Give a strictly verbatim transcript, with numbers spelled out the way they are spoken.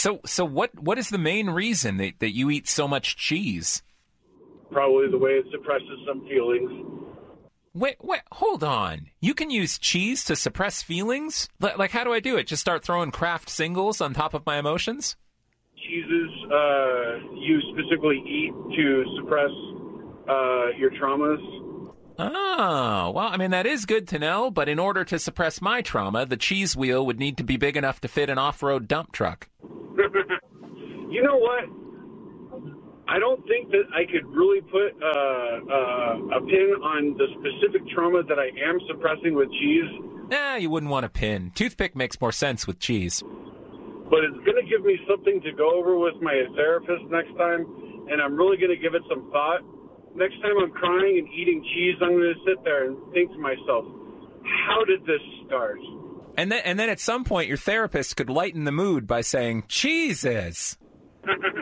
So, so what? What is the main reason that, that you eat so much cheese? Probably the way it suppresses some feelings. Wait, wait, hold on. You can use cheese to suppress feelings? L- like, how do I do it? Just start throwing Kraft singles on top of my emotions? Cheeses uh, you specifically eat to suppress uh, your traumas. Oh, well, I mean, that is good to know, but in order to suppress my trauma, the cheese wheel would need to be big enough to fit an off-road dump truck. You know what? I don't think that I could really put uh, uh, a pin on the specific trauma that I am suppressing with cheese. Nah, you wouldn't want a pin. Toothpick makes more sense with cheese. But it's going to give me something to go over with my therapist next time, and I'm really going to give it some thought. Next time I'm crying and eating cheese, I'm going to sit there and think to myself, how did this start? And then, and then at some point, your therapist could lighten the mood by saying, cheeses.